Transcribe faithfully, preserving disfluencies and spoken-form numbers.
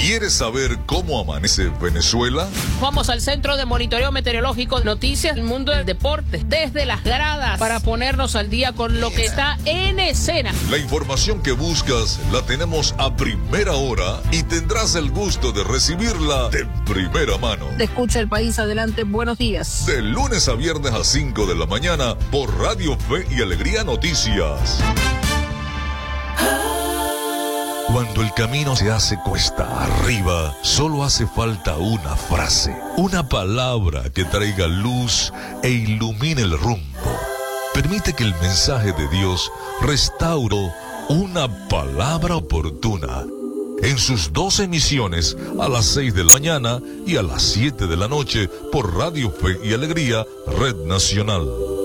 ¿Quieres saber cómo amanece Venezuela? Vamos al Centro de Monitoreo Meteorológico, noticias del mundo del deporte, desde las gradas, para ponernos al día con lo que está en escena. La información que buscas la tenemos a primera hora y tendrás el gusto de recibirla de primera mano. Te escucha el país, adelante, buenos días. De lunes a viernes a cinco de la mañana por Radio Fe y Alegría Noticias. Cuando el camino se hace cuesta arriba, solo hace falta una frase, una palabra que traiga luz e ilumine el rumbo. Permite que el mensaje de Dios restaure una palabra oportuna en sus dos emisiones a las seis de la mañana y a las siete de la noche por Radio Fe y Alegría, Red Nacional.